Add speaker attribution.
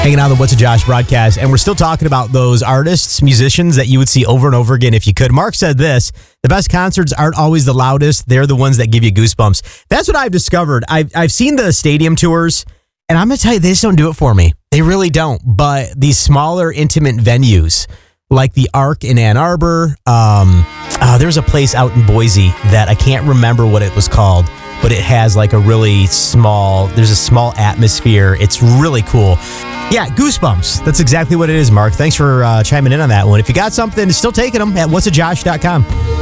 Speaker 1: Hanging out on the What's a Josh broadcast, and we're still talking about those artists, musicians that you would see over and over again if you could. Mark said this: the best concerts aren't always the loudest; they're the ones that give you goosebumps. That's what I've discovered. I've seen the stadium tours, and I'm gonna tell you, they just don't do it for me. They really don't. But these smaller, intimate venues, like the Arc in Ann Arbor, there's a place out in Boise that I can't remember what it was called, but it has like there's a small atmosphere. It's really cool. Yeah, goosebumps. That's exactly what it is, Mark. Thanks for chiming in on that one. If you got something, still taking them at whatsajosh.com.